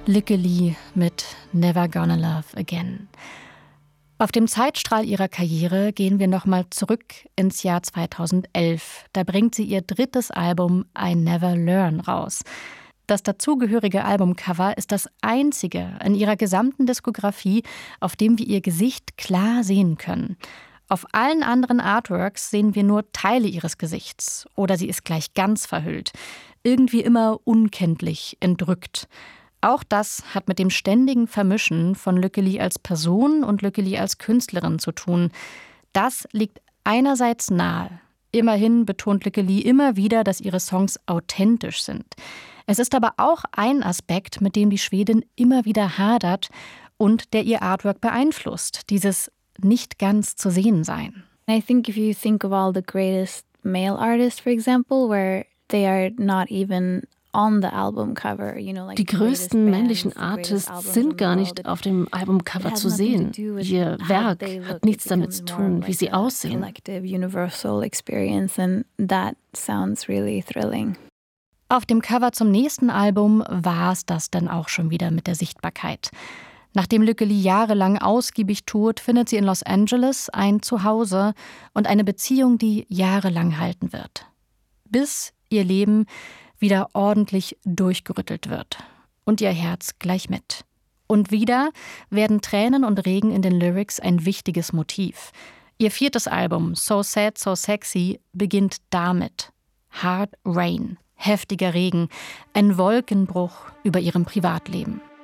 Lykke Li mit Never Gonna Love Again. Auf dem Zeitstrahl ihrer Karriere gehen wir nochmal zurück ins Jahr 2011. Da bringt sie ihr drittes Album I Never Learn raus. Das dazugehörige Albumcover ist das einzige in ihrer gesamten Diskografie, auf dem wir ihr Gesicht klar sehen können. Auf allen anderen Artworks sehen wir nur Teile ihres Gesichts oder sie ist gleich ganz verhüllt. Irgendwie immer unkenntlich, entrückt. Auch das hat mit dem ständigen Vermischen von Lykke Li als Person und Lykke Li als Künstlerin zu tun. Das liegt einerseits nahe. Immerhin betont Lykke Li immer wieder, dass ihre Songs authentisch sind. Es ist aber auch ein Aspekt, mit dem die Schwedin immer wieder hadert und der ihr Artwork beeinflusst, dieses nicht ganz zu sehen sein. I think if you think of all the greatest male artists, for example, where they are not even on the album cover, die größten männlichen Artists sind gar nicht auf dem Albumcover zu sehen. Ihr Werk hat nichts damit zu tun, wie sie aussehen. Auf dem Cover zum nächsten Album war es das dann auch schon wieder mit der Sichtbarkeit. Nachdem Lykke Li jahrelang ausgiebig tourt, findet sie in Los Angeles ein Zuhause und eine Beziehung, die jahrelang halten wird. Bis ihr Leben wieder ordentlich durchgerüttelt wird. Und ihr Herz gleich mit. Und wieder werden Tränen und Regen in den Lyrics ein wichtiges Motiv. Ihr viertes Album, So Sad, So Sexy, beginnt damit. Hard Rain, heftiger Regen, ein Wolkenbruch über ihrem Privatleben.